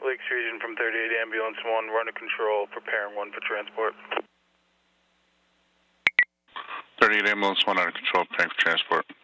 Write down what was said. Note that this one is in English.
Lakes Region from 38 Ambulance 1, run to control, preparing 1 for transport. 38 Ambulance 1 out of control, preparing for transport.